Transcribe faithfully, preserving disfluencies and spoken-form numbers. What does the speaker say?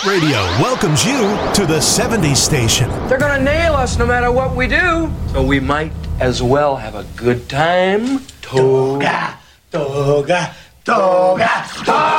Hit Radio welcomes you to the seventies station. They're gonna nail us no matter what we do, so we might as well have a good time. Toga, toga, toga, toga.